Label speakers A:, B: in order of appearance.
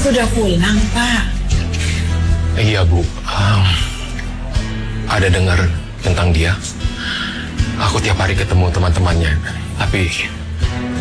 A: Sudah pulang, Pak.
B: Iya, Bu. Ada dengar tentang dia. Aku tiap hari ketemu teman-temannya. Tapi